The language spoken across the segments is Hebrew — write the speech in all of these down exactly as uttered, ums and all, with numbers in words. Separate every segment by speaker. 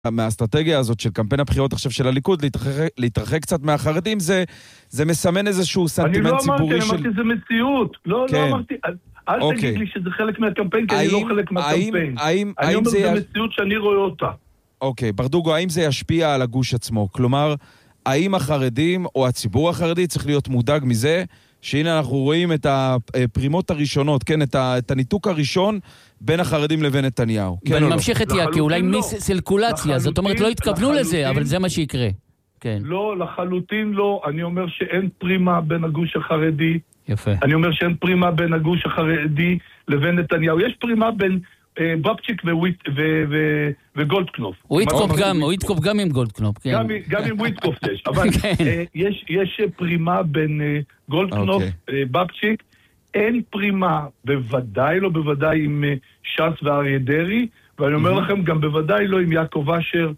Speaker 1: מהאסטרטגיה הזאת של קמפיין הבחירות עכשיו של הליכוד, להתרחק, להתרחק קצת מהחרדים, זה, זה מסמן איזשהו סנטימנט ציבורי
Speaker 2: של... אני לא אמרתי, אני אמרתי, זה מציאות. לא, כן. לא אמרתי, אל, אל אוקיי. תגיד לי שזה חלק מהקמפיין, כי האם, אני לא חלק מהקמפיין. האם, אני האם אומר, זה, זה מציאות שאני רואה אותה.
Speaker 1: אוקיי, ברדוגו, האם זה ישפיע על הגוש עצמו? כלומר, האם החרדים או הציבור החרדי צריך להיות מודאג מזה, שהנה אנחנו רואים את הפרימות הראשונות, כן, את, ה, את הניתוק הראשון בין החרדים לבין נתניהו.
Speaker 3: ואני ממשיך את יקי, אולי מיסלקולציה, זאת אומרת לא התכוונו לזה, אבל זה מה שיקרה.
Speaker 2: לא, לחלוטין לא. אני אומר שאין פרימה בין הגוש החרדי.
Speaker 3: יפה.
Speaker 2: אני אומר שאין פרימה בין הגוש החרדי לבין נתניהו. יש פרימה בין בבצ'יק וגולדקנופ.
Speaker 3: הוא יתקוף גם, הוא יתקוף גם עם גולדקנופ.
Speaker 2: גם עם וויטקוף יש. אבל יש פרימה בין גולדקנופ, בבצ'יק. אין פרימה, בוודאי לא בוודאי עם ש"ס ואריה דרעי, ואני אומר לכם גם בוודאי לא עם יעקב אשר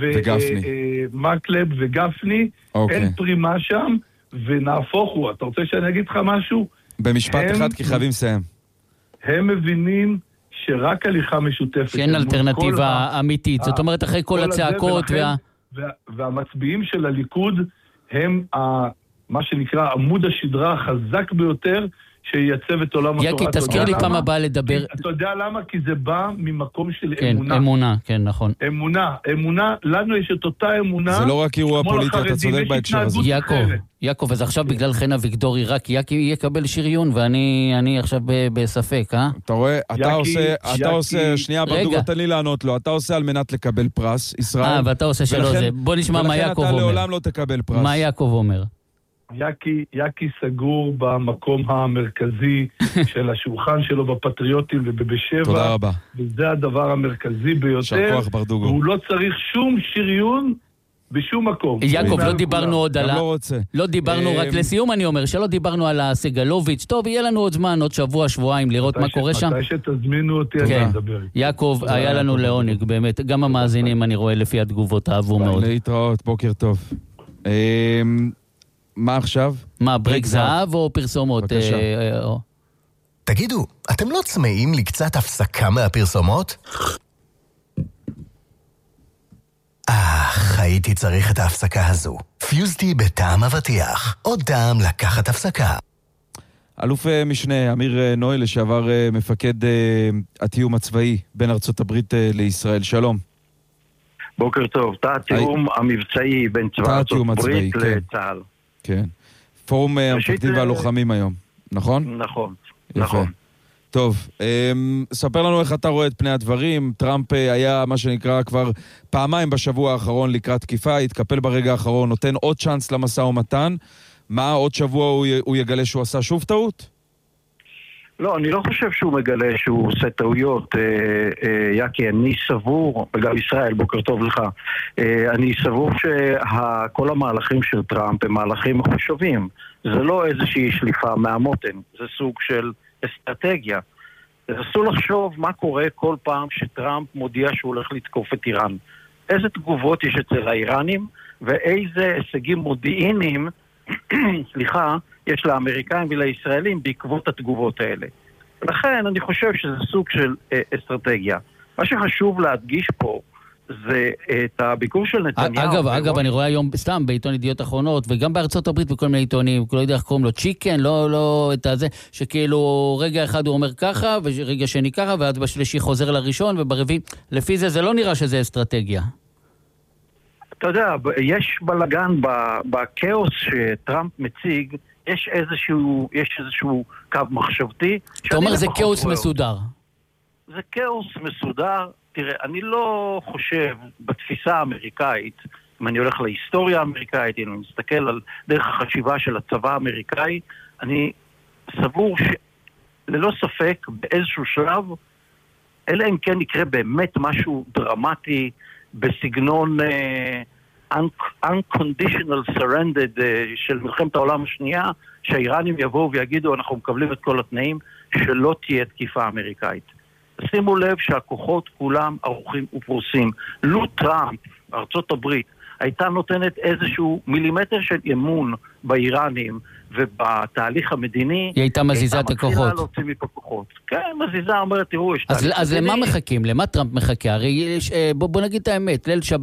Speaker 2: ומקלב וגפני. אין פרימה שם, ונהפוך הוא. אתה רוצה שאני אגיד לך משהו?
Speaker 1: במשפט אחד, כי חייבים לסיים.
Speaker 2: הם מבינים שרק הליכה משותפת.
Speaker 3: שאין אלטרנטיבה אמיתית. זאת אומרת, אחרי כל הצעקות וה...
Speaker 2: והמצביעים של הליכוד הם מה שנקרא עמוד השדרה החזק ביותר שייצב את עולם התורה.
Speaker 3: יקי, תזכיר לי פעם הבאה לדבר.
Speaker 2: אתה יודע למה? כי זה בא ממקום של
Speaker 3: כן,
Speaker 2: אמונה.
Speaker 3: אמונה, כן, נכון.
Speaker 2: אמונה, אמונה, לנו יש את אותה אמונה.
Speaker 1: זה לא רק אירוע פוליטי, אתה צודק בהקשר הזה.
Speaker 3: יעקב, יעקב, אז עכשיו בגלל חנה ויקטורי, רק יקי יקבל שריון, ואני אני עכשיו בספק, אה?
Speaker 1: אתה רואה, אתה עושה, אתה עושה, שנייה, ברדוגו, תן לי לענות לו, אתה עושה על מנת לקבל פרס, ישראל.
Speaker 3: אה, ואתה עושה שלא זה. בוא נשמע מה יעקב אומר.
Speaker 1: ולכן אתה לעולם לא תקבל פרס.
Speaker 3: מה יעקב אומר?
Speaker 2: יקי, יקי סגור במקום המרכזי של השולחן שלו בפטריוטים ובבשבע.
Speaker 1: תודה רבה.
Speaker 2: וזה הדבר המרכזי ביותר.
Speaker 1: שכוח ברדוגו.
Speaker 2: והוא לא צריך שום שריון בשום מקום.
Speaker 3: יעקב, לא דיברנו עוד על...
Speaker 1: לא רוצה.
Speaker 3: לא דיברנו, רק לסיום אני אומר, שלא דיברנו על הסגלוביץ'. טוב, יהיה לנו עוד זמן, עוד שבוע, שבועיים, לראות מה קורה שם.
Speaker 2: מתי שתזמינו אותי, אני אדבר.
Speaker 3: יעקב, היה לנו לעונג, באמת. גם המאזינים, אני רואה לפי התגובות, אהבו מאוד.
Speaker 1: להתראות, בוקר טוב. מה עכשיו?
Speaker 3: מה, ברק זהב או פרסומות?
Speaker 1: בבקשה.
Speaker 4: תגידו, אתם לא צמאים לי קצת הפסקה מהפרסומות? אך, הייתי צריך את ההפסקה הזו. פיוזטי בטעם אבטיח. עוד טעם לקחת הפסקה.
Speaker 1: אלוף משנה, אמיר נוי, לשעבר מפקד התיאום הצבאי בין ארצות הברית לישראל. שלום.
Speaker 5: בוקר טוב. תא התיאום המבצעי בין צבא ארצות הברית לצה"ל.
Speaker 1: כן. פורום המפקדים והלוחמים היום, נכון?
Speaker 5: נכון,
Speaker 1: נכון. טוב, ספר לנו איך אתה רואה את פני הדברים. טראמפ היה מה שנקרא כבר פעמיים בשבוע האחרון לקראת תקיפה, התקפל ברגע האחרון, נותן עוד צ'אנס למשא ומתן. מה, עוד שבוע הוא יגלה שהוא עשה שוב טעות?
Speaker 5: לא, אני לא חושב שהוא מגלה שהוא עושה טעויות, יקי, אני סבור, וגם ישראל, בוקר טוב לך, אני סבור שכל המהלכים של טראמפ הם מהלכים מחושבים. זה לא איזושהי שליפה מהמותן, זה סוג של אסטרטגיה. אסור לחשוב מה קורה כל פעם שטראמפ מודיע שהוא הולך לתקוף את איראן. איזה תגובות יש אצל האיראנים, ואיזה הישגים מודיעיניים, סליחה, יש לאמריקאים ולישראלים בעקבות התגובות האלה. ולכן אני חושב שזה סוג של אה, אסטרטגיה. מה שחשוב להדגיש פה זה את הביקור של נתניהו.
Speaker 3: אגב, אגב, אני רואה היום סתם בעיתון ידיעות אחרונות, וגם בארצות הברית בכל מיני עיתונים, לא יודע איך קוראים לו, צ'יקן, לא, לא, את הזה, שכאילו רגע אחד הוא אומר ככה, ורגע שני ככה, ועד בשלישי חוזר לראשון, וברביעי, לפי זה זה לא נראה שזה אסטרטגיה.
Speaker 5: אתה יודע, יש בלגן בקאוס שטראמפ מציג, יש איזשהו, יש איזשהו קו מחשבתי.
Speaker 3: אתה אומר זה כאוס מסודר.
Speaker 5: זה כאוס מסודר. תראה, אני לא חושב בתפיסה האמריקאית, אם אני הולך להיסטוריה האמריקאית, אם אני מסתכל על דרך החשיבה של הצבא האמריקאי, אני סבור שללא ספק באיזשהו שלב, אלא אם כן יקרה באמת משהו דרמטי, בסגנון uh, unconditional surrendered uh, של מלחמת העולם השנייה, שהאיראנים יבואו ויגידו אנחנו מקבלים את כל התנאים, שלא תהיה תקיפה אמריקאית. שימו לב שהכוחות כולם ערוכים ופרוסים. לו טראמפ, ארצות הברית, הייתה נותנת איזשהו מילימטר של אמון באיראנים ובתהליך המדיני,
Speaker 3: היא הייתה מזיזה את הכוחות.
Speaker 5: הייתה מתחילה להוציא מפה כוחות. כן, מזיזה, אומרת, תראו, יש
Speaker 3: אז, אז למה מחכים? למה טראמפ מחכה? הרי יש, בוא, בוא נגיד את האמת, ליל שבת